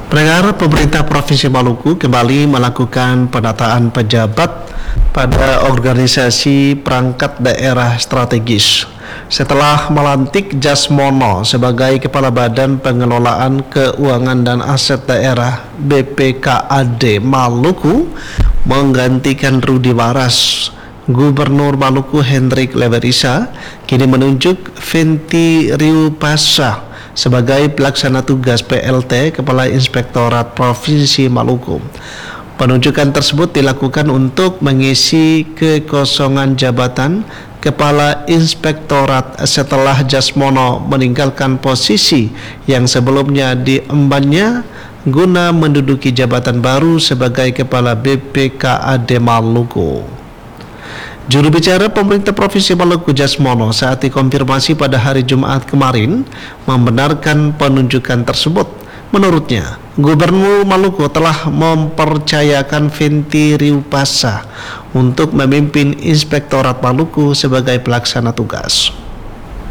Pendengar, pemerintah Provinsi Maluku kembali melakukan penataan pejabat pada organisasi perangkat daerah strategis setelah melantik Jasmono sebagai Kepala Badan Pengelolaan Keuangan dan Aset Daerah BPKAD Maluku menggantikan Rudi Waras. Gubernur Maluku Hendrik Leverisa kini menunjuk Fenty Riupasa sebagai pelaksana tugas PLT Kepala Inspektorat Provinsi Maluku. Penunjukan tersebut dilakukan untuk mengisi kekosongan jabatan Kepala Inspektorat setelah Jasmono meninggalkan posisi yang sebelumnya diembannya guna menduduki jabatan baru sebagai Kepala BPKAD Maluku. Juru bicara pemerintah Provinsi Maluku Jasmono saat dikonfirmasi pada hari Jumat kemarin membenarkan penunjukan tersebut. Menurutnya, Gubernur Maluku telah mempercayakan Fenty Riupasa untuk memimpin Inspektorat Maluku sebagai pelaksana tugas.